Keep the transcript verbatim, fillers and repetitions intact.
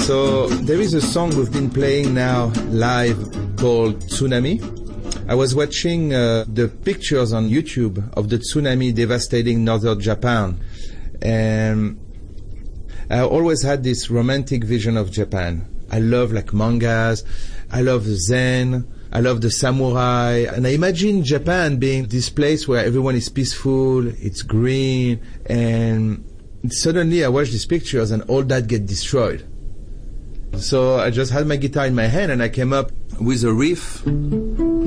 So there is a song we've been playing now live called Tsunami. I was watching uh, the pictures on YouTube of the tsunami devastating northern Japan, and I always had this romantic vision of Japan. I love like mangas, I love Zen, I love the samurai, and I imagine Japan being this place where everyone is peaceful, it's green, and suddenly I watch these pictures and all that get destroyed. So I just had my guitar in my hand and I came up with a riff.